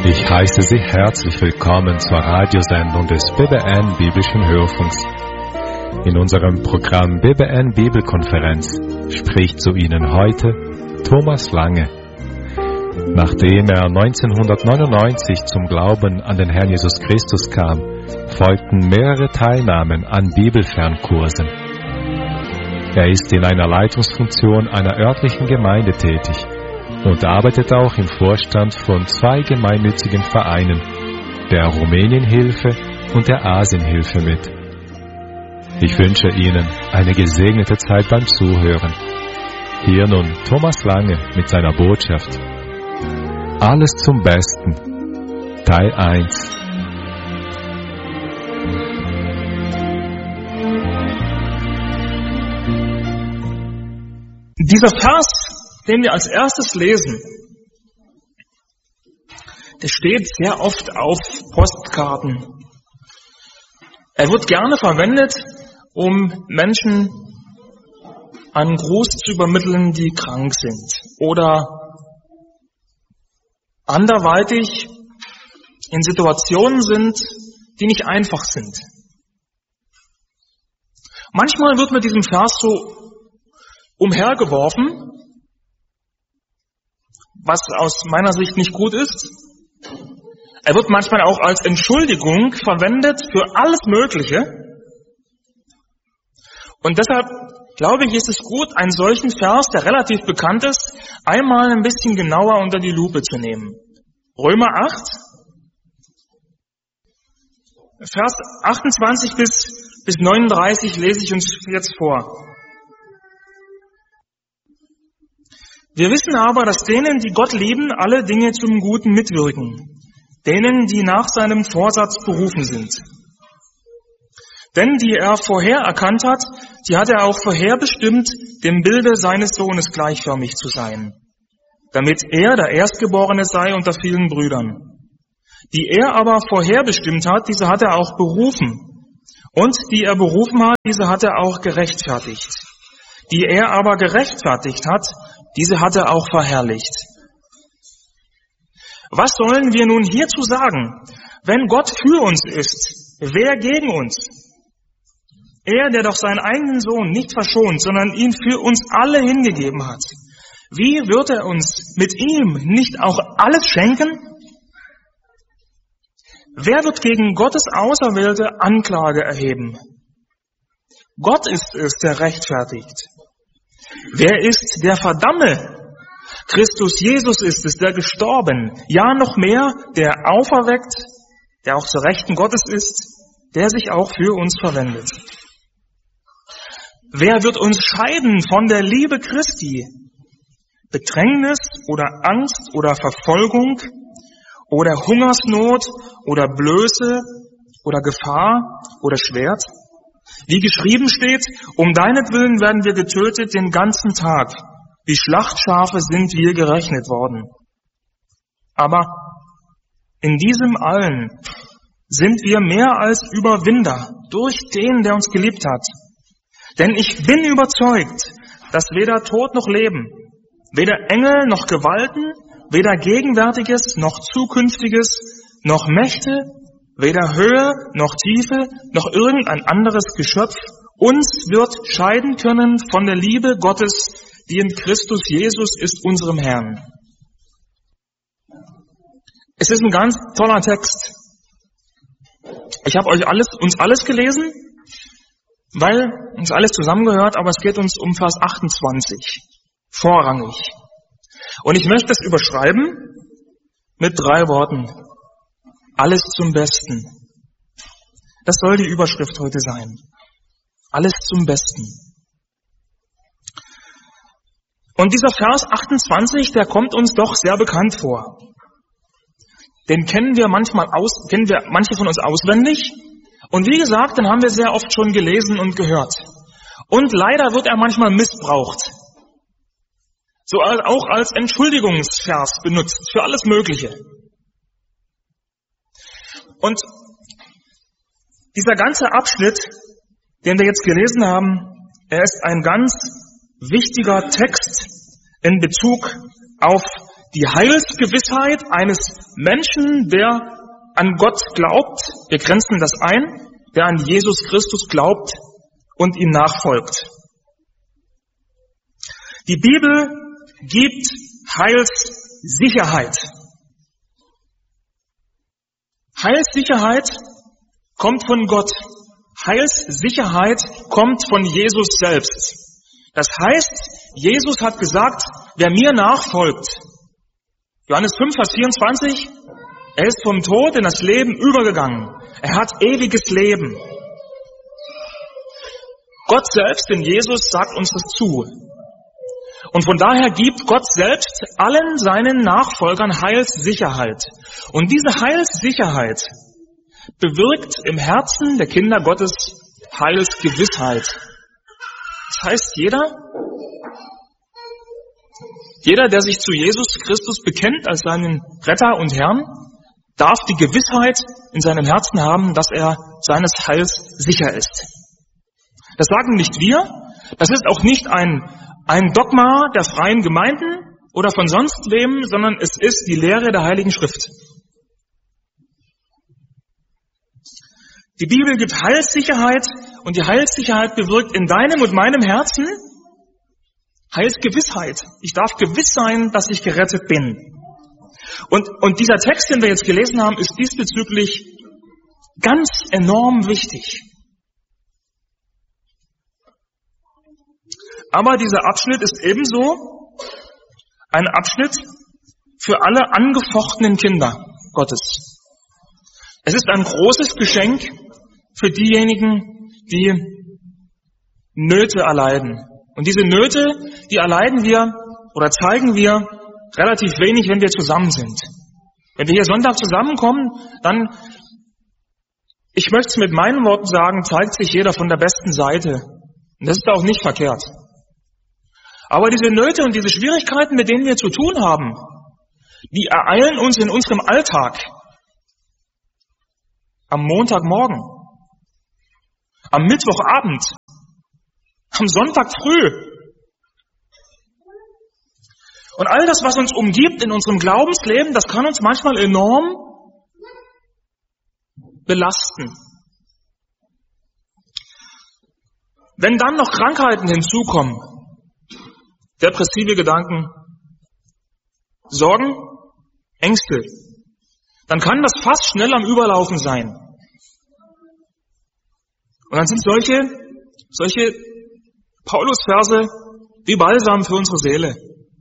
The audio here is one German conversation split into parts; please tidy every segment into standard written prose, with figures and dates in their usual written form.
Ich heiße Sie herzlich willkommen zur Radiosendung des BBN Biblischen Hörfunks. In unserem Programm BBN Bibelkonferenz spricht zu Ihnen heute Thomas Lange. Nachdem er 1999 zum Glauben an den Herrn Jesus Christus kam, folgten mehrere Teilnahmen an Bibelfernkursen. Er ist in einer Leitungsfunktion einer örtlichen Gemeinde tätig und arbeitet auch im Vorstand von 2 gemeinnützigen Vereinen, der Rumänienhilfe und der Asienhilfe mit. Ich wünsche Ihnen eine gesegnete Zeit beim Zuhören. Hier nun Thomas Lange mit seiner Botschaft. Alles zum Besten. Teil 1. Dieser Vers, den wir als erstes lesen, der steht sehr oft auf Postkarten. Er wird gerne verwendet, um Menschen einen Gruß zu übermitteln, die krank sind oder anderweitig in Situationen sind, die nicht einfach sind. Manchmal wird mit diesem Vers so umhergeworfen, was aus meiner Sicht nicht gut ist. Er wird manchmal auch als Entschuldigung verwendet für alles Mögliche. Und deshalb glaube ich, ist es gut, einen solchen Vers, der relativ bekannt ist, einmal ein bisschen genauer unter die Lupe zu nehmen. Römer 8, Vers 28 bis 39 lese ich uns jetzt vor. Wir wissen aber, dass denen, die Gott lieben, alle Dinge zum Guten mitwirken, denen, die nach seinem Vorsatz berufen sind. Denn die er vorher erkannt hat, die hat er auch vorherbestimmt, dem Bilde seines Sohnes gleichförmig zu sein, damit er der Erstgeborene sei unter vielen Brüdern. Die er aber vorherbestimmt hat, diese hat er auch berufen. Und die er berufen hat, diese hat er auch gerechtfertigt. Die er aber gerechtfertigt hat, diese hat er auch verherrlicht. Was sollen wir nun hierzu sagen? Wenn Gott für uns ist, wer gegen uns? Er, der doch seinen eigenen Sohn nicht verschont, sondern ihn für uns alle hingegeben hat. Wie wird er uns mit ihm nicht auch alles schenken? Wer wird gegen Gottes Auserwählte Anklage erheben? Gott ist es, der rechtfertigt. Wer ist der Verdamme? Christus Jesus ist es, der gestorben, ja noch mehr, der auferweckt, der auch zur Rechten Gottes ist, der sich auch für uns verwendet. Wer wird uns scheiden von der Liebe Christi? Bedrängnis oder Angst oder Verfolgung oder Hungersnot oder Blöße oder Gefahr oder Schwert? Wie geschrieben steht, um deinetwillen werden wir getötet den ganzen Tag. Wie Schlachtschafe sind wir gerechnet worden. Aber in diesem allen sind wir mehr als Überwinder durch den, der uns geliebt hat. Denn ich bin überzeugt, dass weder Tod noch Leben, weder Engel noch Gewalten, weder Gegenwärtiges noch Zukünftiges, noch Mächte, weder Höhe noch Tiefe noch irgendein anderes Geschöpf uns wird scheiden können von der Liebe Gottes, die in Christus Jesus ist, unserem Herrn. Es ist ein ganz toller Text. Ich habe uns alles gelesen, weil uns alles zusammengehört, aber es geht uns um Vers 28, vorrangig. Und ich möchte das überschreiben mit 3 Worten. Alles zum Besten. Das soll die Überschrift heute sein. Alles zum Besten. Und dieser Vers 28, der kommt uns doch sehr bekannt vor. Den kennen wir manche von uns auswendig. Und wie gesagt, den haben wir sehr oft schon gelesen und gehört. Und leider wird er manchmal missbraucht. So auch als Entschuldigungsvers benutzt für alles Mögliche. Und dieser ganze Abschnitt, den wir jetzt gelesen haben, er ist ein ganz wichtiger Text in Bezug auf Die Heilsgewissheit eines Menschen, der an Gott glaubt, wir grenzen das ein, der an Jesus Christus glaubt und ihm nachfolgt. Die Bibel gibt Heilssicherheit. Heilssicherheit kommt von Gott. Heilssicherheit kommt von Jesus selbst. Das heißt, Jesus hat gesagt, wer mir nachfolgt, Johannes 5, Vers 24, er ist vom Tod in das Leben übergegangen. Er hat ewiges Leben. Gott selbst in Jesus sagt uns das zu. Und von daher gibt Gott selbst allen seinen Nachfolgern Heilssicherheit. Und diese Heilssicherheit bewirkt im Herzen der Kinder Gottes Heilsgewissheit. Das heißt, jeder, der sich zu Jesus Christus bekennt als seinen Retter und Herrn, darf die Gewissheit in seinem Herzen haben, dass er seines Heils sicher ist. Das sagen nicht wir, das ist auch nicht ein Dogma der freien Gemeinden oder von sonst wem, sondern es ist die Lehre der Heiligen Schrift. Die Bibel gibt Heilssicherheit und die Heilssicherheit bewirkt in deinem und meinem Herzen Heilsgewissheit. Ich darf gewiss sein, dass ich gerettet bin. Und dieser Text, den wir jetzt gelesen haben, ist diesbezüglich ganz enorm wichtig. Aber dieser Abschnitt ist ebenso ein Abschnitt für alle angefochtenen Kinder Gottes. Es ist ein großes Geschenk für diejenigen, die Nöte erleiden. Und diese Nöte, die erleiden wir oder zeigen wir relativ wenig, wenn wir zusammen sind. Wenn wir hier Sonntag zusammenkommen, dann, ich möchte es mit meinen Worten sagen, zeigt sich jeder von der besten Seite. Und das ist auch nicht verkehrt. Aber diese Nöte und diese Schwierigkeiten, mit denen wir zu tun haben, die ereilen uns in unserem Alltag. Am Montagmorgen, am Mittwochabend, am Sonntag früh. Und all das, was uns umgibt in unserem Glaubensleben, das kann uns manchmal enorm belasten. Wenn dann noch Krankheiten hinzukommen, depressive Gedanken, Sorgen, Ängste, dann kann das fast schnell am Überlaufen sein. Und dann sind solche Paulus-Verse wie Balsam für unsere Seele.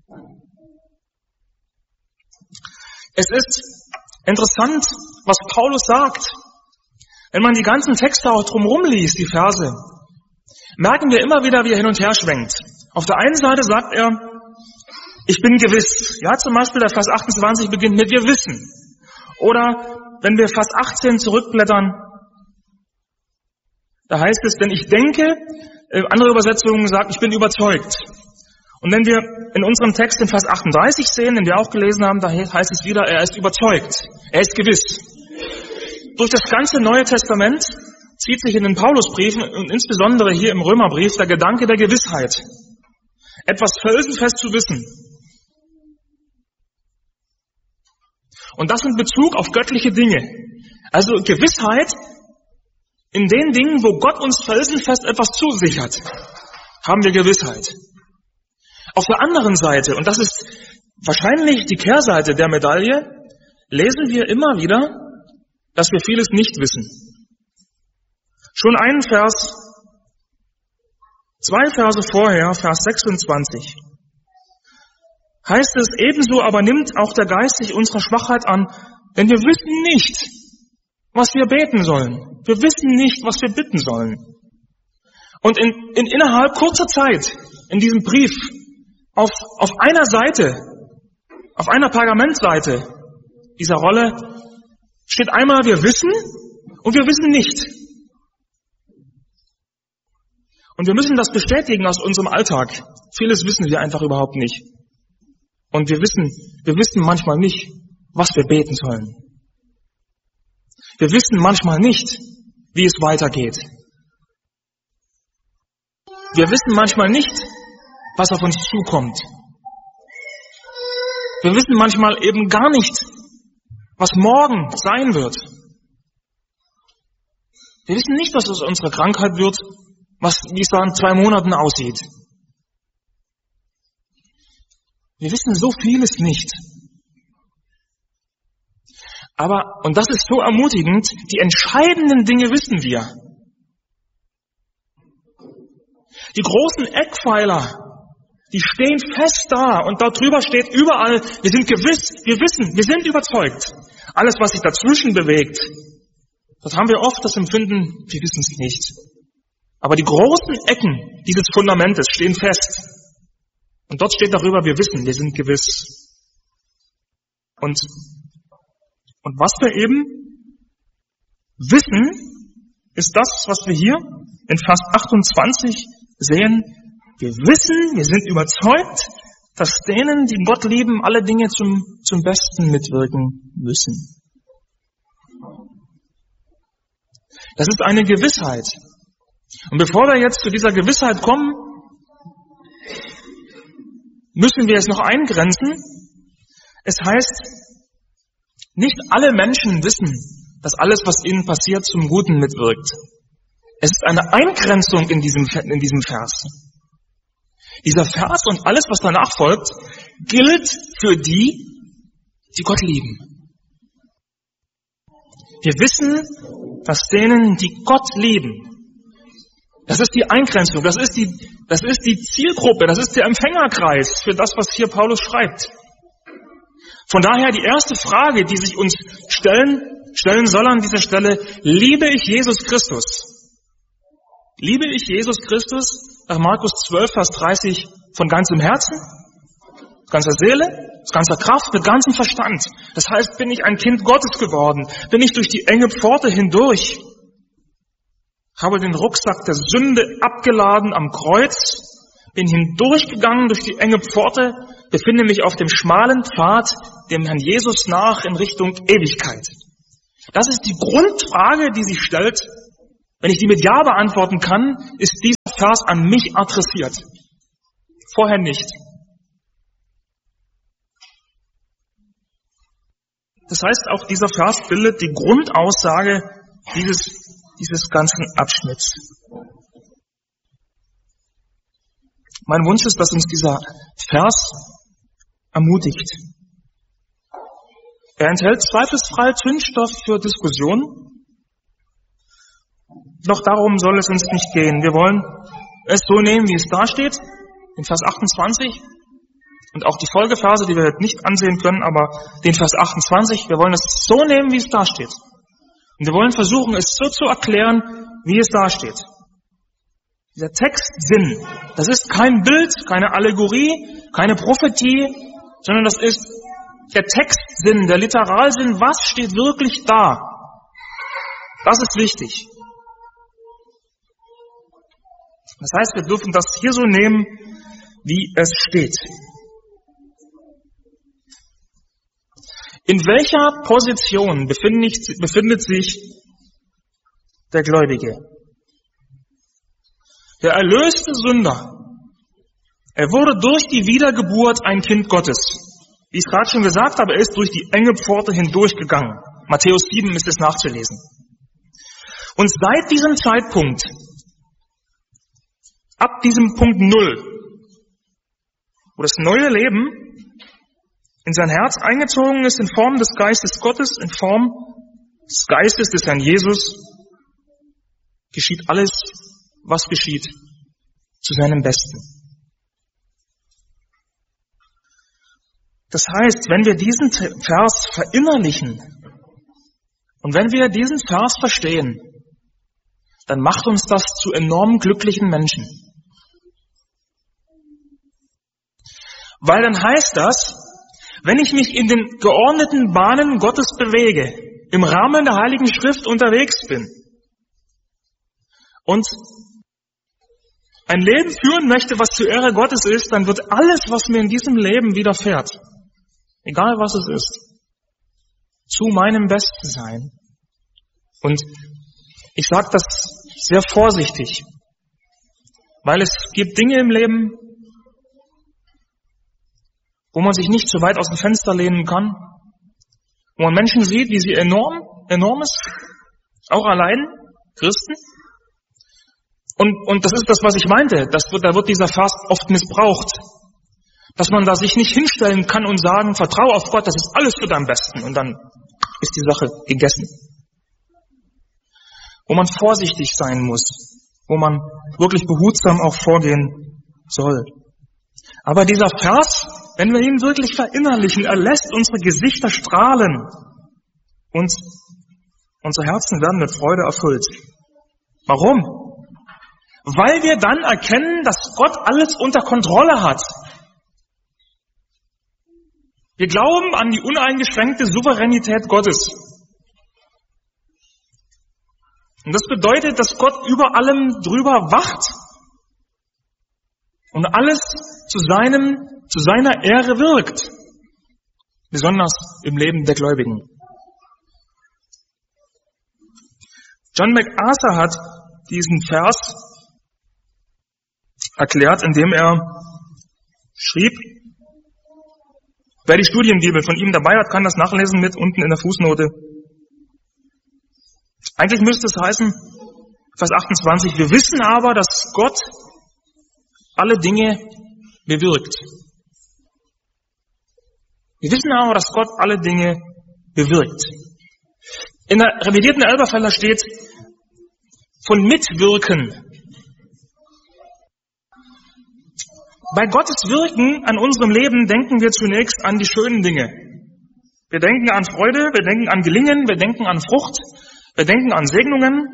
Es ist interessant, was Paulus sagt. Wenn man die ganzen Texte auch drumherum liest, die Verse, merken wir immer wieder, wie er hin und her schwenkt. Auf der einen Seite sagt er, ich bin gewiss. Ja, zum Beispiel der Vers 28 beginnt mit wir wissen. Oder wenn wir Vers 18 zurückblättern, da heißt es, denn ich denke, andere Übersetzungen sagen, ich bin überzeugt. Und wenn wir in unserem Text in Vers 38 sehen, den wir auch gelesen haben, da heißt es wieder, er ist überzeugt. Er ist gewiss. Durch das ganze Neue Testament zieht sich in den Paulusbriefen und insbesondere hier im Römerbrief der Gedanke der Gewissheit. Etwas felsenfest zu wissen. Und das in Bezug auf göttliche Dinge. Also Gewissheit in den Dingen, wo Gott uns felsenfest etwas zusichert, haben wir Gewissheit. Auf der anderen Seite, und das ist wahrscheinlich die Kehrseite der Medaille, lesen wir immer wieder, dass wir vieles nicht wissen. Schon zwei Verse vorher, Vers 26, heißt es, ebenso aber nimmt auch der Geist sich unserer Schwachheit an, denn wir wissen nicht, was wir beten sollen. Wir wissen nicht, was wir bitten sollen. Und innerhalb kurzer Zeit, in diesem Brief, auf einer Seite, auf einer Pergamentseite dieser Rolle, steht einmal, wir wissen und wir wissen nicht. Und wir müssen das bestätigen aus unserem Alltag. Vieles wissen wir einfach überhaupt nicht. Und wir wissen manchmal nicht, was wir beten sollen. Wir wissen manchmal nicht, wie es weitergeht. Wir wissen manchmal nicht, was auf uns zukommt. Wir wissen manchmal eben gar nicht, was morgen sein wird. Wir wissen nicht, was aus unserer Krankheit wird, wie es da in 2 Monaten aussieht. Wir wissen so vieles nicht. Aber, und das ist so ermutigend, die entscheidenden Dinge wissen wir. Die großen Eckpfeiler, die stehen fest da und dort drüber steht überall, wir sind gewiss, wir wissen, wir sind überzeugt. Alles, was sich dazwischen bewegt, das haben wir oft das Empfinden, wir wissen es nicht. Aber die großen Ecken dieses Fundamentes stehen fest. Und dort steht darüber, wir wissen, wir sind gewiss. Und was wir eben wissen, ist das, was wir hier in Vers 28 sehen. Wir wissen, wir sind überzeugt, dass denen, die Gott lieben, alle Dinge zum Besten mitwirken müssen. Das ist eine Gewissheit. Und bevor wir jetzt zu dieser Gewissheit kommen, müssen wir es noch eingrenzen. Es heißt, nicht alle Menschen wissen, dass alles, was ihnen passiert, zum Guten mitwirkt. Es ist eine Eingrenzung in diesem Vers. Dieser Vers und alles, was danach folgt, gilt für die Gott lieben. Wir wissen, dass denen, die Gott lieben, das ist die Eingrenzung, das ist die Zielgruppe, das ist der Empfängerkreis für das, was hier Paulus schreibt. Von daher die erste Frage, die sich uns stellen soll an dieser Stelle: Liebe ich Jesus Christus? Liebe ich Jesus Christus nach Markus 12, Vers 30 von ganzem Herzen, ganzer Seele, aus ganzer Kraft, mit ganzem Verstand? Das heißt, bin ich ein Kind Gottes geworden? Bin ich durch die enge Pforte hindurch? Habe den Rucksack der Sünde abgeladen am Kreuz, bin hindurchgegangen durch die enge Pforte, befinde mich auf dem schmalen Pfad dem Herrn Jesus nach in Richtung Ewigkeit. Das ist die Grundfrage, die sich stellt. Wenn ich die mit Ja beantworten kann, ist dieser Vers an mich adressiert. Vorher nicht. Das heißt, auch dieser Vers bildet die Grundaussage dieses ganzen Abschnitts. Mein Wunsch ist, dass uns dieser Vers ermutigt. Er enthält zweifelsfrei Zündstoff für Diskussionen. Doch darum soll es uns nicht gehen. Wir wollen es so nehmen, wie es da steht, in Vers 28. Und auch die Folgeverse, die wir heute nicht ansehen können, aber den Vers 28, wir wollen es so nehmen, wie es da steht. Und wir wollen versuchen, es so zu erklären, wie es da steht. Dieser Textsinn, das ist kein Bild, keine Allegorie, keine Prophetie, sondern das ist der Textsinn, der Literalsinn. Was steht wirklich da? Das ist wichtig. Das heißt, wir dürfen das hier so nehmen, wie es steht. In welcher Position befindet sich der Gläubige? Der erlöste Sünder. Er wurde durch die Wiedergeburt ein Kind Gottes. Wie ich gerade schon gesagt habe, er ist durch die enge Pforte hindurchgegangen. Matthäus 7 ist es nachzulesen. Und seit diesem Zeitpunkt, ab diesem Punkt 0, wo das neue Leben in sein Herz eingezogen ist in Form des Geistes Gottes, in Form des Geistes des Herrn Jesus, geschieht alles, was geschieht, zu seinem Besten. Das heißt, wenn wir diesen Vers verinnerlichen und wenn wir diesen Vers verstehen, dann macht uns das zu enorm glücklichen Menschen. Weil dann heißt das, wenn ich mich in den geordneten Bahnen Gottes bewege, im Rahmen der Heiligen Schrift unterwegs bin und ein Leben führen möchte, was zur Ehre Gottes ist, dann wird alles, was mir in diesem Leben widerfährt, egal was es ist, zu meinem Besten sein. Und ich sage das sehr vorsichtig, weil es gibt Dinge im Leben, wo man sich nicht zu weit aus dem Fenster lehnen kann, wo man Menschen sieht, wie sie enormes, auch allein, Christen. Und das ist das, was ich meinte. Da wird dieser Vers oft missbraucht. Dass man da sich nicht hinstellen kann und sagen, vertraue auf Gott, das ist alles für dein Besten. Und dann ist die Sache gegessen. Wo man vorsichtig sein muss. Wo man wirklich behutsam auch vorgehen soll. Aber dieser Vers, wenn wir ihn wirklich verinnerlichen, er lässt unsere Gesichter strahlen. Und unsere Herzen werden mit Freude erfüllt. Warum? Weil wir dann erkennen, dass Gott alles unter Kontrolle hat. Wir glauben an die uneingeschränkte Souveränität Gottes. Und das bedeutet, dass Gott über allem drüber wacht und alles zu seiner Ehre wirkt. Besonders im Leben der Gläubigen. John MacArthur hat diesen Vers erklärt, indem er schrieb, wer die Studienbibel von ihm dabei hat, kann das nachlesen mit unten in der Fußnote. Eigentlich müsste es heißen, Vers 28, wir wissen aber, dass Gott alle Dinge bewirkt. Wir wissen aber, dass Gott alle Dinge bewirkt. In der revidierten Elberfelder steht von Mitwirken. Bei Gottes Wirken an unserem Leben denken wir zunächst an die schönen Dinge. Wir denken an Freude, wir denken an Gelingen, wir denken an Frucht, wir denken an Segnungen.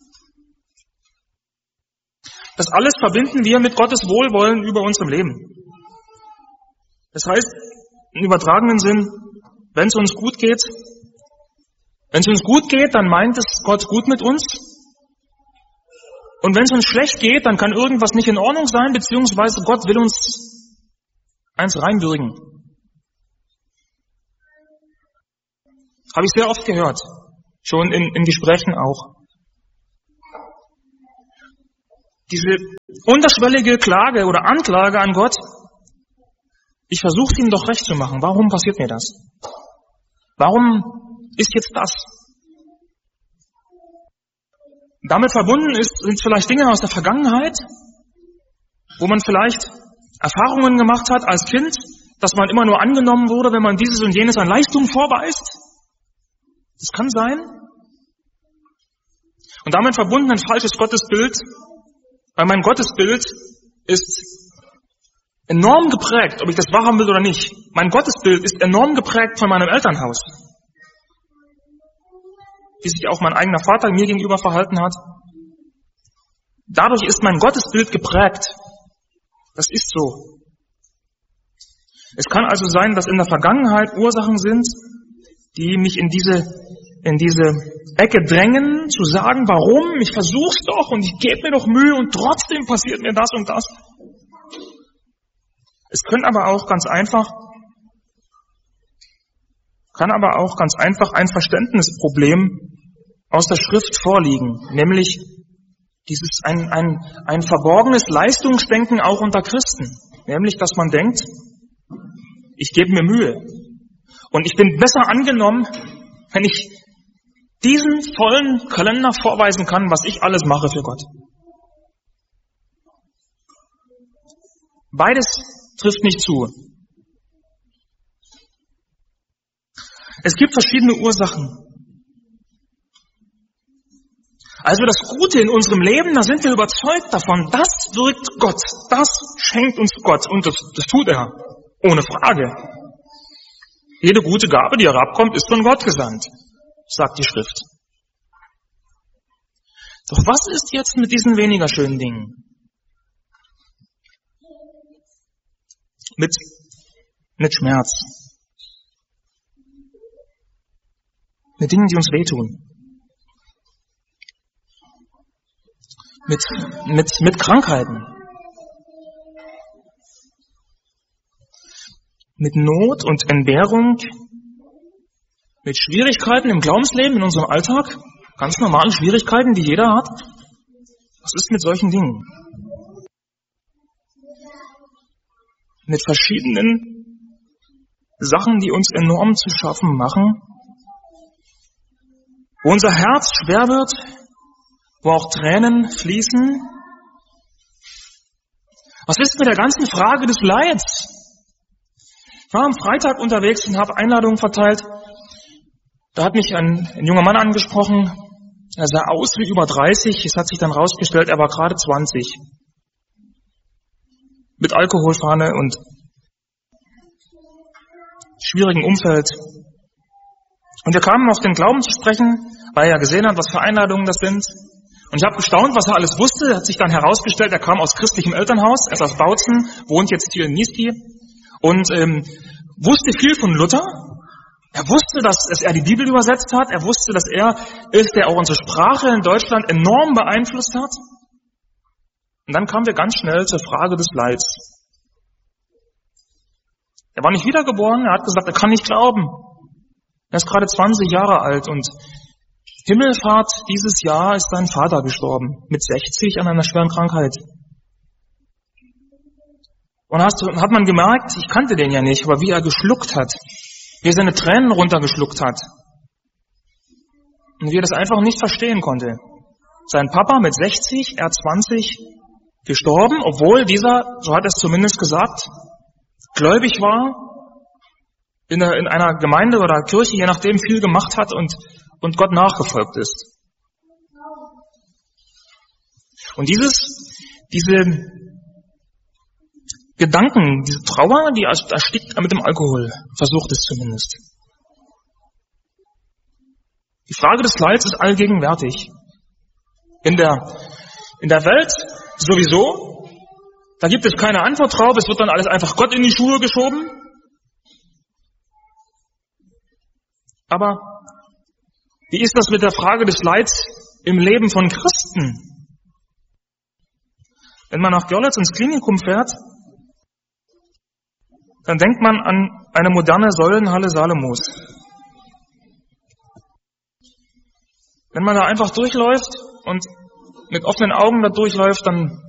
Das alles verbinden wir mit Gottes Wohlwollen über unserem Leben. Das heißt, im übertragenen Sinn, wenn es uns gut geht, dann meint es Gott gut mit uns. Und wenn es uns schlecht geht, dann kann irgendwas nicht in Ordnung sein, beziehungsweise Gott will uns eins reinwürgen. Habe ich sehr oft gehört, schon in Gesprächen auch. Diese unterschwellige Klage oder Anklage an Gott, ich versuche es ihm doch recht zu machen. Warum passiert mir das? Warum ist jetzt das? Damit verbunden sind vielleicht Dinge aus der Vergangenheit, wo man vielleicht Erfahrungen gemacht hat als Kind, dass man immer nur angenommen wurde, wenn man dieses und jenes an Leistung vorweist. Das kann sein. Und damit verbunden ein falsches Gottesbild, weil mein Gottesbild ist enorm geprägt, ob ich das wahrhaben will oder nicht. Mein Gottesbild ist enorm geprägt von meinem Elternhaus. Wie sich auch mein eigener Vater mir gegenüber verhalten hat. Dadurch ist mein Gottesbild geprägt. Das ist so. Es kann also sein, dass in der Vergangenheit Ursachen sind, die mich in diese Ecke drängen, zu sagen, warum? Ich versuch's doch und ich gebe mir doch Mühe und trotzdem passiert mir das und das. Es kann aber auch ganz einfach ein Verständnisproblem aus der Schrift vorliegen, nämlich dieses ein verborgenes Leistungsdenken auch unter Christen, nämlich dass man denkt, ich gebe mir Mühe und ich bin besser angenommen, wenn ich diesen vollen Kalender vorweisen kann, was ich alles mache für Gott. Beides trifft nicht zu. Es gibt verschiedene Ursachen. Also das Gute in unserem Leben, da sind wir überzeugt davon, das wirkt Gott, das schenkt uns Gott und das tut er, ohne Frage. Jede gute Gabe, die herabkommt, ist von Gott gesandt, sagt die Schrift. Doch was ist jetzt mit diesen weniger schönen Dingen? Mit Schmerz. Mit Dingen, die uns wehtun. Mit Krankheiten. Mit Not und Entbehrung. Mit Schwierigkeiten im Glaubensleben, in unserem Alltag. Ganz normale Schwierigkeiten, die jeder hat. Was ist mit solchen Dingen? Mit verschiedenen Sachen, die uns enorm zu schaffen machen, wo unser Herz schwer wird, wo auch Tränen fließen. Was ist mit der ganzen Frage des Leids? Ich war am Freitag unterwegs und habe Einladungen verteilt. Da hat mich ein junger Mann angesprochen. Er sah aus wie über 30. Es hat sich dann rausgestellt, er war gerade 20. Mit Alkoholfahne und schwierigem Umfeld. Und wir kamen auf den Glauben zu sprechen, weil er gesehen hat, was für Einladungen das sind. Und ich habe gestaunt, was er alles wusste. Er hat sich dann herausgestellt, er kam aus christlichem Elternhaus, er ist aus Bautzen, wohnt jetzt hier in Niesky und wusste viel von Luther. Er wusste, dass er die Bibel übersetzt hat. Er wusste, dass er ist, der auch unsere Sprache in Deutschland enorm beeinflusst hat. Und dann kamen wir ganz schnell zur Frage des Leids. Er war nicht wiedergeboren, er hat gesagt, er kann nicht glauben. Er ist gerade 20 Jahre alt und Himmelfahrt dieses Jahr ist sein Vater gestorben, mit 60 an einer schweren Krankheit. Und hat man gemerkt, ich kannte den ja nicht, aber wie er geschluckt hat, wie er seine Tränen runtergeschluckt hat und wie er das einfach nicht verstehen konnte. Sein Papa mit 60, er 20, gestorben, obwohl dieser, so hat er es zumindest gesagt, gläubig war, in einer Gemeinde oder Kirche, je nachdem, viel gemacht hat und Gott nachgefolgt ist. Und diese Gedanken, diese Trauer, die erstickt er mit dem Alkohol, versucht es zumindest. Die Frage des Leids ist allgegenwärtig. In der Welt sowieso, da gibt es keine Antwort drauf, es wird dann alles einfach Gott in die Schuhe geschoben. Aber wie ist das mit der Frage des Leids im Leben von Christen? Wenn man nach Görlitz ins Klinikum fährt, dann denkt man an eine moderne Säulenhalle Salomos. Wenn man da einfach durchläuft und mit offenen Augen da durchläuft, dann